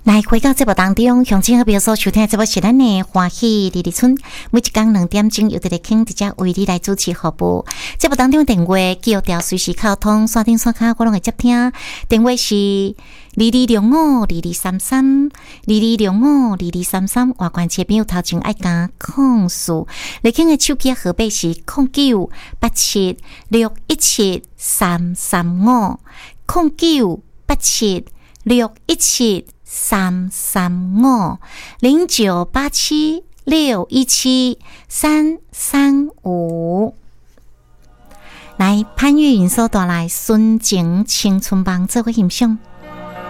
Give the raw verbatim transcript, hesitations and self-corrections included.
来回到节目当中，乡亲和朋友所收听的节目是咱的欢喜日日村，每一天两点钟有伫咧听，直接为你来主持服务。节目当中电话记录条随时沟通，线顶线卡我拢会接听。电话是二二六五二二三三二二六五二二三三，外关切朋友头前爱加控诉。来听的手机号码是零九八七六一七三三五零九八七六一七。三三五零九八七六一七三三五，来潘越云所带来《纯情青春梦》这个欣赏。